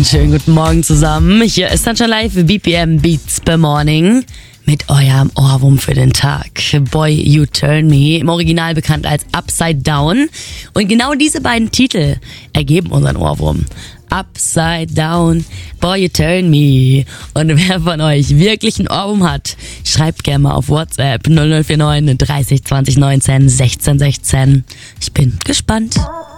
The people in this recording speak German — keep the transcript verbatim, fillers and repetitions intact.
Schönen guten Morgen zusammen. Hier ist Sunshine Live, B P M Beats per Morning mit eurem Ohrwurm für den Tag. Boy, You Turn Me, im Original bekannt als Upside Down. Und genau diese beiden Titel ergeben unseren Ohrwurm. Upside Down, Boy, You Turn Me. Und wer von euch wirklich einen Ohrwurm hat, schreibt gerne mal auf WhatsApp null null vier neun dreißig zwanzig neunzehn sechzehn sechzehn. Ich bin gespannt.